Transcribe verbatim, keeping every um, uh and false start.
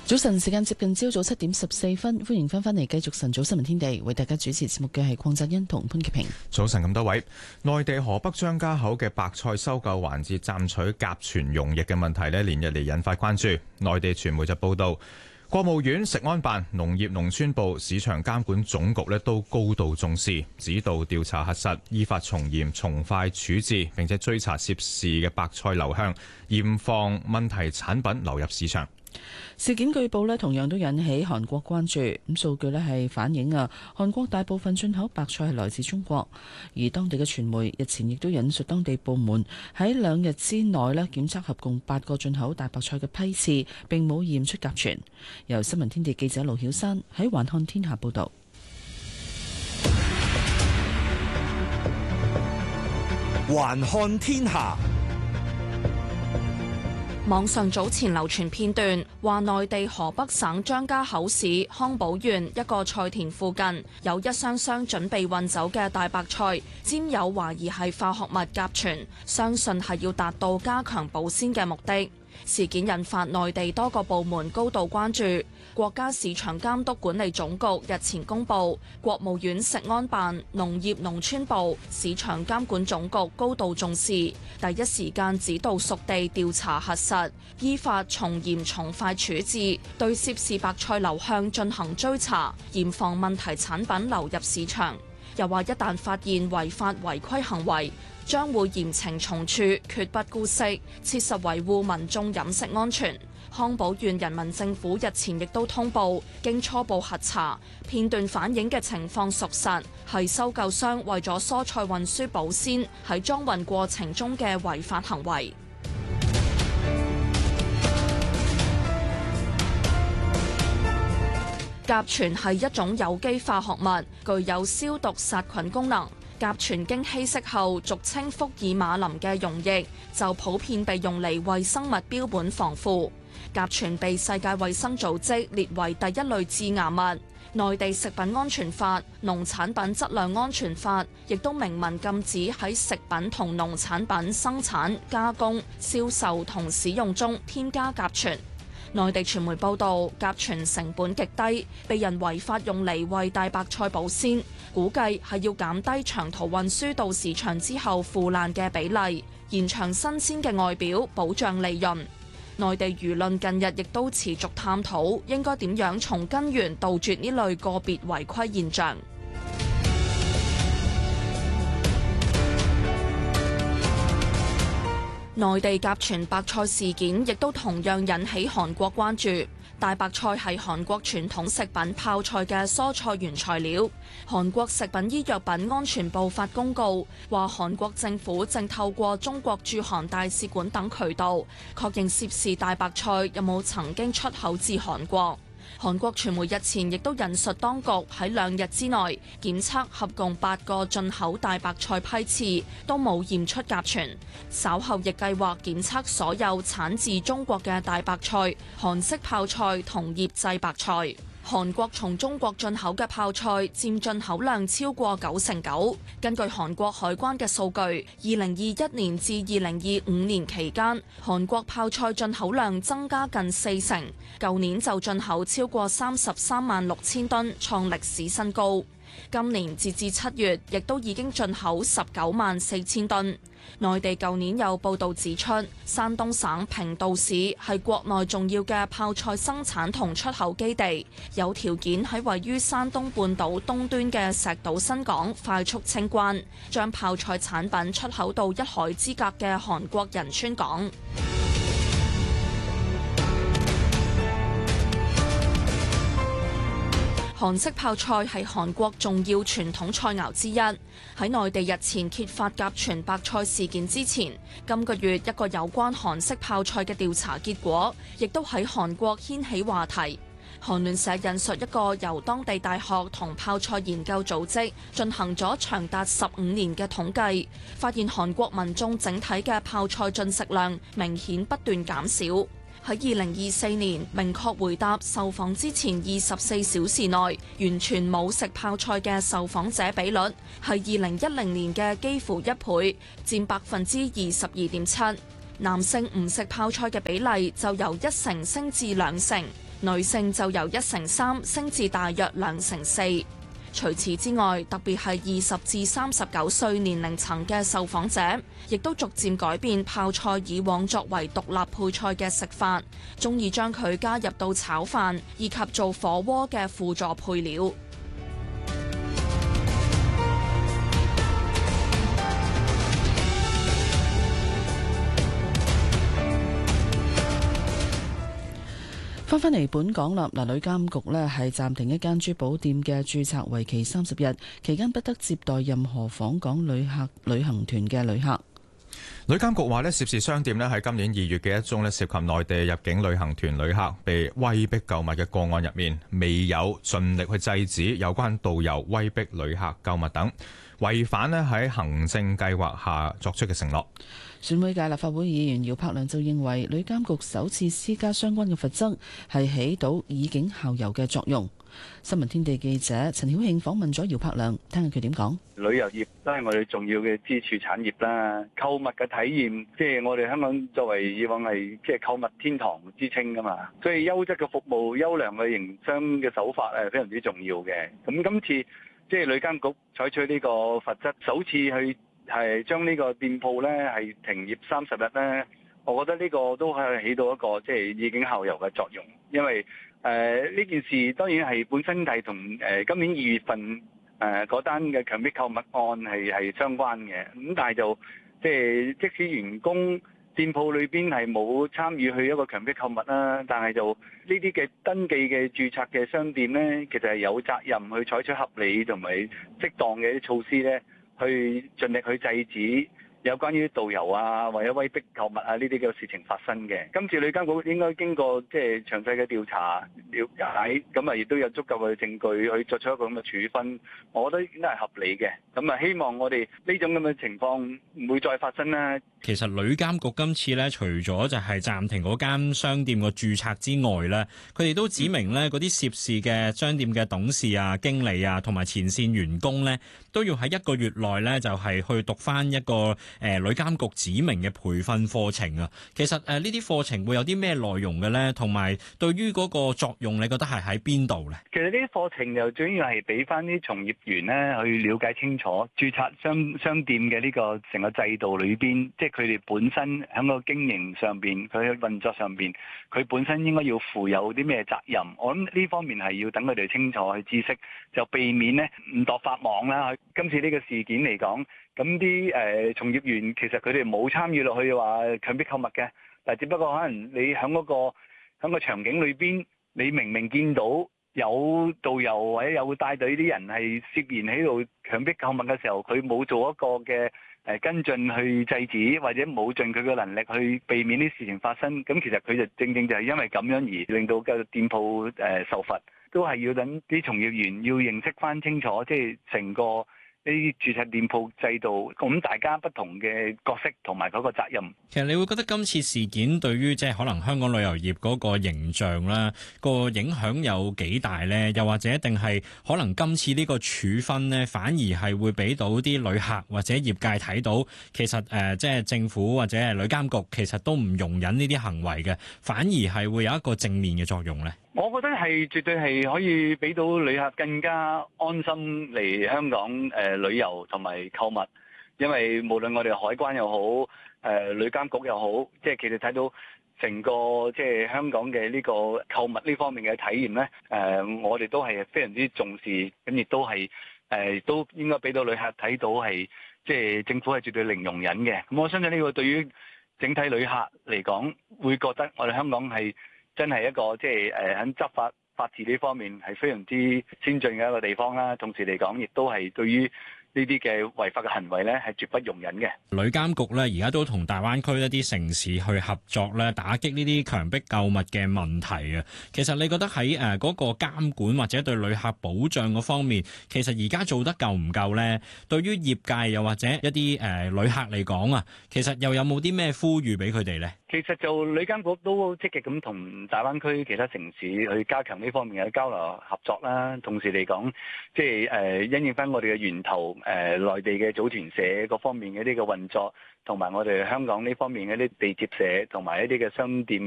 早晨時間接近朝早七點十四分，歡迎翻返嚟繼續晨早新聞天地，為大家主持節目嘅係鄺澤恩同潘潔平。 早晨咁多位，內地河北張家口嘅白菜收購環節暫取甲醛溶液嘅問題呢，連日嚟引發關注。內地傳媒就報道，國務院、食安辦、農業農村部、市場監管總局呢都高度重視，指導調查核實，依法從嚴從快處置，並且追查涉事嘅白菜流向，嚴防問題產品流入市場。 事件據報咧，同樣都引起韓國關注。咁數據咧係反映啊，韓國大部分進口白菜係來自中國，而當地嘅傳媒日前亦都引述當地部門喺兩日之內咧檢測合共八個進口大白菜嘅批次，並冇驗出甲醛。由新聞天地記者盧曉山喺環看天下報道。 環看天下。 網上早前流傳片段，話內地河北省張家口市康寶縣一個菜田附近有一箱箱準備運走嘅大白菜，沾有懷疑係化學物甲醛，相信係要達到加強保鮮嘅目的。事件引發內地多個部門高度關注。國家市場監督管理總局日前公布，國務院食安辦、農業農村部、市場監管總局高度重視，第一時間指導屬地調查核實，依法從嚴從快處置，對涉事白菜流向進行追查，嚴防問題產品流入市場。又話一旦發現違法違規行為，將會嚴懲從處，決不姑息，切實維護民眾飲食安全。康寶縣人民政府日前亦都通報，經初步核查，片段反映嘅情況屬實，係收購商為咗蔬菜運輸保鮮喺裝運過程中嘅違法行為。甲醛係一種有機化學物，具有消毒殺菌功能。甲醛經稀釋後，俗稱福爾馬林嘅溶液就普遍被用嚟為生物標本防腐。甲醛被世界衛生組織列為第一類致癌物。內地食品安全法、農產品質量安全法亦都明文禁止喺食品同農產品生產、加工、銷售同使用中添加甲醛。內地傳媒報道，甲醛成本極低，被人違法用嚟為大白菜保鮮，估計係要減低長途運輸到市場之後腐爛嘅比例，延長新鮮嘅外表，保障利潤。內地輿論近日亦都持續探討應該點樣從根源杜絕呢類個別違規現象。內地甲醛白菜事件亦都同樣引起韓國關注。大白菜係韓國傳統食品泡菜嘅蔬菜原材料。韓國食品醫藥品安全部發公告，話韓國政府正透過中國駐韓大使館等渠道，確認涉事大白菜有冇曾經出口至韓國。韓國傳媒日前亦都引述當局喺兩日之內檢測合共八個進口大白菜批次，都冇驗出甲醛。稍後亦計劃檢測所有產自中國嘅大白菜、韓式泡菜同醃製白菜。韓國從中國進口嘅泡菜佔進口量超過九成九。根據韓國海關嘅數據，二零二一年至二零二五年期間，韓國泡菜進口量增加近四成，舊年就進口超過三十三萬六千噸，創歷史新高。今年截至七月，亦都已經進口十九萬四千噸。內地舊年有報道指出，山東省平度市係國內重要嘅泡菜生產同出口基地，有條件喺位於山東半島東端嘅石島新港快速清關，將泡菜產品出口到一海之隔嘅韓國仁川港。韓式泡菜係韓國重要傳統菜肴之一。喺內地日前揭發甲醛白菜事件之前，今個月一個有關韓式泡菜嘅調查結果，亦都喺韓國掀起話題。韓聯社引述一個由當地大學同泡菜研究組織進行咗長達十五年嘅統計，發現韓國民眾整體嘅泡菜進食量明顯不斷減少。喺二零二四年，明確回答受訪之前二十四小時內完全冇食泡菜嘅受訪者比率，係二零一零年嘅幾乎一倍，佔百分之二十二點七。男性唔食泡菜嘅比例就由一成升至兩成。 女性就由一成三升至大約兩成四。除此之外，特別係二十至三十九歲年齡層嘅受訪者，亦都逐漸改變泡菜以往作為獨立配菜嘅食法，鍾意將佢加入到炒飯以及做火鍋嘅輔助配料。 翻返嚟本港啦，嗱，旅監局呢係暫停一間珠寶店嘅註冊，為期三十日，期間不得接待任何訪港旅客旅行團嘅旅客。 旅監局話呢，涉事商店呢喺今年二月嘅一宗呢涉及內地入境旅行團旅客被威逼購物嘅個案入面，未有盡力去制止有關導遊威逼旅客購物等，違反呢喺行政計劃下作出嘅承諾。 選委界立法會議員姚柏良就認為，旅監局首次施加相關嘅罰則係起到以儆效尤嘅作用。新聞天地記者陳曉慶訪問咗姚柏良，聽下佢點講。 旅遊業都係我哋重要嘅支柱產業啦，購物嘅體驗，即係我哋香港作為以往係即係購物天堂之稱噶嘛，所以優質嘅服務、優良嘅營商嘅手法係非常之重要嘅。咁今次即係旅監局採取呢個罰則，首次去係將呢個店鋪咧係停業三十日咧，我覺得呢個都係起到一個即係以儆效尤嘅作用，因為誒呢、呃、件事當然係本身係同誒今年二月份誒嗰單嘅強迫購物案係係相關嘅，咁但係就即係即使員工店鋪裏邊係冇參與去一個強迫購物啦，但係就呢啲嘅登記嘅註冊嘅商店咧，其實係有責任去採取合理同埋適當嘅一啲措施咧，去盡力去制止有關於導遊啊或者威逼購物啊呢啲嘅事情發生嘅。今次旅監局應該經過即係詳細嘅調查了解，咁啊亦都有足夠嘅證據去作出一個咁嘅處分，我覺得應該係合理嘅。咁啊希望我哋呢種咁嘅情況唔會再發生啦。 其實旅監局今次咧，除咗就係暫停嗰間商店個註冊之外咧，佢哋都指明咧嗰啲涉事嘅商店嘅董事啊、經理啊同埋前線員工咧，都要喺一個月內咧就係去讀翻一個誒旅監局指明嘅培訓課程啊。其實誒呢啲課程會有啲咩內容嘅咧？同埋對於嗰個作用，你覺得係喺邊度咧？其實呢啲課程就主要係俾翻啲從業員咧去了解清楚註冊商商店嘅呢個成個制度裏邊，即係佢哋本身喺個經營上邊，佢喺運作上邊，佢本身應該要負有啲咩責任？我諗呢方面係要等佢哋清楚去知識，就避免咧誤墮法網啦。今次呢個事件嚟講，咁啲誒從業員其實佢哋冇參與落去話強迫購物嘅，但只不過可能你喺嗰個喺個場景裏邊，你明明見到有導遊或者有帶隊啲人係涉嫌喺度強迫購物嘅時候，佢冇做一個嘅誒跟進去制止，或者冇盡佢嘅能力去避免啲事情發生，咁其實佢就正正就係因為咁樣而令到個店鋪誒受罰，都係要等啲從業員要認識翻清楚，即係成個呢啲註冊店鋪制度，咁大家不同嘅角色同埋嗰個責任。其實你會覺得今次事件對於即係可能香港旅遊業嗰個形象啦，個影響有幾大呢？又或者定係可能今次呢個處分呢，反而係會俾到啲旅客或者業界睇到，其實誒即係政府或者係旅監局其實都唔容忍呢啲行為嘅，反而係會有一個正面嘅作用呢？我覺得係絕對係可以俾到旅客更加安心嚟香港誒、呃、旅遊同埋購物，因為無論我哋海關又好，誒、呃、旅監局又好，即係其實睇到成個即係香港嘅呢個購物呢方面嘅體驗咧，誒、呃、我哋都係非常之重視，咁亦都係誒、呃、都應該俾到旅客睇到係即係政府係絕對零容忍嘅。咁我相信呢個對於整體旅客嚟講，會覺得我哋香港係真係一個即係誒喺執法法治呢方面係非常之先進嘅一個地方啦。同時嚟講，亦都係對於呢啲嘅違法嘅行為咧，係絕不容忍嘅。旅監局咧，而家都同大灣區一啲城市去合作咧，打擊呢啲強迫購物嘅問題啊。其實你覺得喺誒嗰個監管或者對旅客保障嗰方面，其實而家做得夠唔夠咧？對於業界又或者一啲誒、呃、旅客嚟講啊，其實又有冇啲咩呼籲俾佢哋咧？其實就旅監局都積極咁同大灣區其他城市去加強呢方面嘅交流合作啦。同時嚟講，即係誒因應翻我哋嘅源頭誒、呃、內地嘅組團社各方面嘅呢個運作，同埋我哋香港呢方面嘅啲地接社同埋一啲嘅商店